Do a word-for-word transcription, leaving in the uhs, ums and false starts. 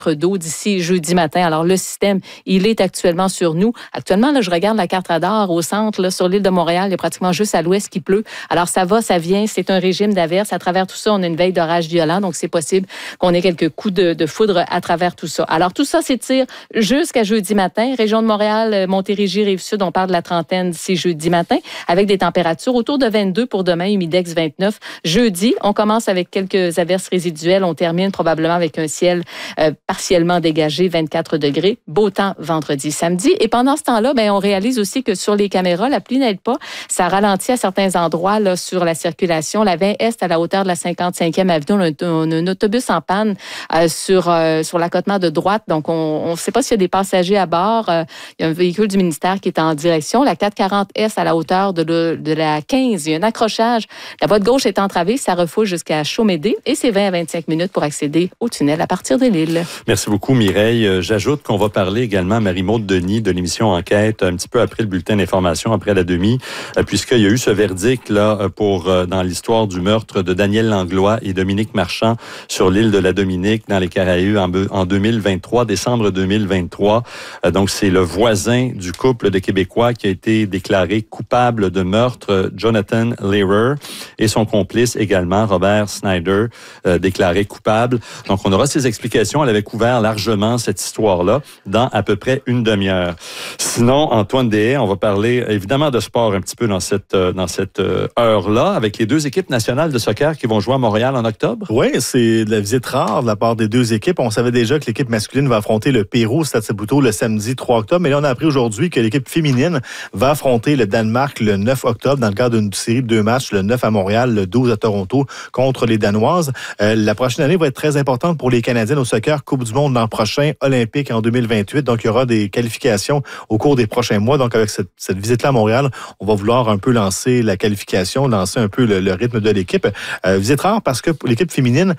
d'eau d'ici jeudi matin. Alors, le système, il est actuellement sur nous. Actuellement, là, je regarde la carte radar au centre, là, sur l'île de Montréal, il y a pratiquement juste à l'ouest qui pleut. Alors, ça va, ça vient, c'est un régime d'averse. À travers tout ça, on a une veille d'orage violent, donc c'est possible qu'on ait quelques coups de, de foudre à travers tout ça. Alors, tout ça s'étire jusqu'à jeudi matin. Région de Montréal, Montérégie, Rive-Sud, on parle de la trentaine d'ici jeudi matin, avec des températures autour de vingt-deux pour demain, humidex vingt-neuf. Jeudi, on commence avec quelques averses résiduelles. On termine probablement avec un ciel euh, partiellement dégagé, vingt-quatre degrés. Beau temps vendredi, samedi. Et pendant ce temps-là, ben, on réalise aussi que sur les caméras, la pluie n'aide pas. Ça ralentit à certains endroits là, sur la circulation. La vingt Est, à la hauteur de la cinquante-cinquième avenue, on a, on a un autobus en panne euh, sur, euh, sur l'accotement de droite. Donc, on ne sait pas s'il y a des passagers à bord. Euh, il y a un véhicule du ministère qui est en direction. La quatre cent quarante Est, à la hauteur de, le, de la quinze, il y a un accrochage. La voie de gauche est entravée. Ça refoule jusqu'à Chaumédé. Et c'est vingt à vingt-cinq minutes pour accéder au tunnel à partir de l'île. Merci beaucoup, Mireille. J'ajoute qu'on va parler également à Marie-Maude Denis de l'émission Enquête un petit peu après le bulletin d'information, après la demi, puisqu'il y a eu ce verdict là pour dans l'histoire du meurtre de Daniel Langlois et Dominique Marchand sur l'île de la Dominique dans les Caraïbes en, en deux mille vingt-trois, décembre deux mille vingt-trois. Donc, c'est le voisin du couple de Québécois qui a été déclaré coupable de meurtre, Jonathan Lehrer, et son complice également, Robert Snyder, euh, déclaré coupable. Donc, on aura ces explications. Elle avait couvert largement cette histoire-là dans à peu près une demi-heure. Sinon, Antoine Deshaies, on va parler évidemment de sport un petit peu dans cette, dans cette heure-là, avec les deux équipes nationales de soccer qui vont jouer à Montréal en octobre. Oui, c'est de la visite rare de la part des deux équipes. On savait déjà que l'équipe masculine va affronter le Pérou au Stade Saputo le samedi trois octobre, mais là, on a appris aujourd'hui que l'équipe féminine va affronter le Danemark le neuf octobre dans le cadre d'une série de deux matchs, le neuf à Montréal, le douze à Toronto, contre les Danoises. Euh, la prochaine année va être très importante pour les Canadiennes au soccer, Coupe du monde l'an prochain, Olympique en deux mille vingt-huit. Donc, il y aura des qualifications au cours des prochains mois. Donc, avec cette, cette visite-là à Montréal, on va vouloir un peu lancer la qualification, lancer un peu le, le rythme de l'équipe. Euh, visite rare parce que l'équipe féminine